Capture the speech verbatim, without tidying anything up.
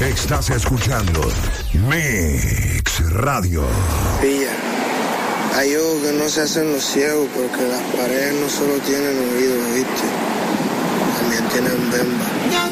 Estás escuchando Mix Radio. Pilla, hay ojos que no se hacen los ciegos porque las paredes no solo tienen oídos, ¿viste? También tienen bemba.